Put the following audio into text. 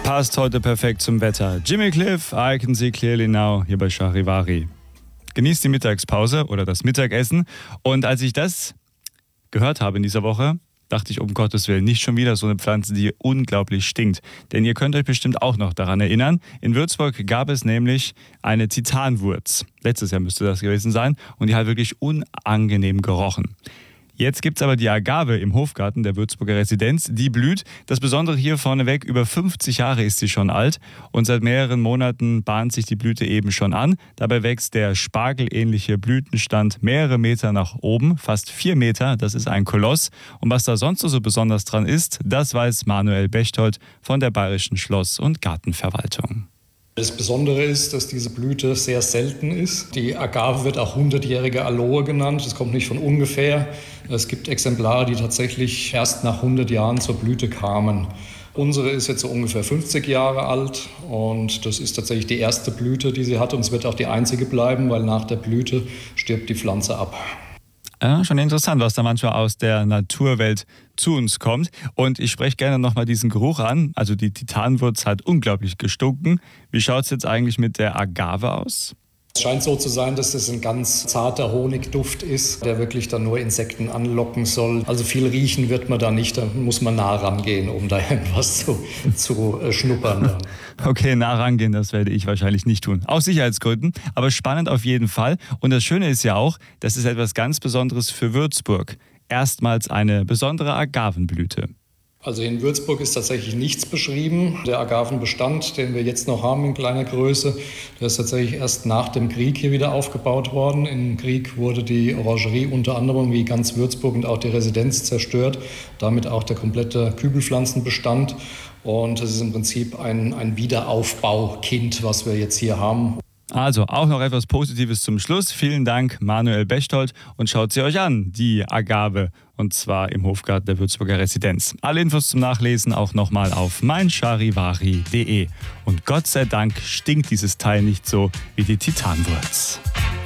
Passt heute perfekt zum Wetter. Jimmy Cliff, I Can See Clearly Now, hier bei Charivari. Genießt die Mittagspause oder das Mittagessen. Und als ich das gehört habe in dieser Woche, dachte ich, um Gottes Willen, nicht schon wieder so eine Pflanze, die unglaublich stinkt. Denn ihr könnt euch bestimmt auch noch daran erinnern, in Würzburg gab es nämlich eine Titanwurz. Letztes Jahr müsste das gewesen sein. Und die hat wirklich unangenehm gerochen. Jetzt gibt es aber die Agave im Hofgarten der Würzburger Residenz. Die blüht. Das Besondere hier vorneweg, über 50 Jahre ist sie schon alt. Und seit mehreren Monaten bahnt sich die Blüte eben schon an. Dabei wächst der spargelähnliche Blütenstand mehrere Meter nach oben, fast 4 Meter. Das ist ein Koloss. Und was da sonst so besonders dran ist, das weiß Manuel Bechtold von der Bayerischen Schloss- und Gartenverwaltung. Das Besondere ist, dass diese Blüte sehr selten ist. Die Agave wird auch 100-jährige Aloe genannt. Das kommt nicht von ungefähr. Es gibt Exemplare, die tatsächlich erst nach 100 Jahren zur Blüte kamen. Unsere ist jetzt so ungefähr 50 Jahre alt und das ist tatsächlich die erste Blüte, die sie hat. Und es wird auch die einzige bleiben, weil nach der Blüte stirbt die Pflanze ab. Ja, schon interessant, was da manchmal aus der Naturwelt zu uns kommt. Und ich spreche gerne nochmal diesen Geruch an. Also die Titanwurz hat unglaublich gestunken. Wie schaut es jetzt eigentlich mit der Agave aus? Es scheint so zu sein, dass es ein ganz zarter Honigduft ist, der wirklich dann nur Insekten anlocken soll. Also viel riechen wird man da nicht, da muss man nah rangehen, um da irgendwas zu schnuppern. Dann. Okay, nah rangehen, das werde ich wahrscheinlich nicht tun. Aus Sicherheitsgründen, aber spannend auf jeden Fall. Und das Schöne ist ja auch, das ist etwas ganz Besonderes für Würzburg. Erstmals eine besondere Agavenblüte. Also in Würzburg ist tatsächlich nichts beschrieben. Der Agavenbestand, den wir jetzt noch haben in kleiner Größe, der ist tatsächlich erst nach dem Krieg hier wieder aufgebaut worden. Im Krieg wurde die Orangerie unter anderem wie ganz Würzburg und auch die Residenz zerstört, damit auch der komplette Kübelpflanzenbestand. Und es ist im Prinzip ein Wiederaufbaukind, was wir jetzt hier haben. Also auch noch etwas Positives zum Schluss. Vielen Dank, Manuel Bechtold. Und schaut sie euch an, die Agave. Und zwar im Hofgarten der Würzburger Residenz. Alle Infos zum Nachlesen auch nochmal auf meincharivari.de. Und Gott sei Dank stinkt dieses Teil nicht so wie die Titanwurz.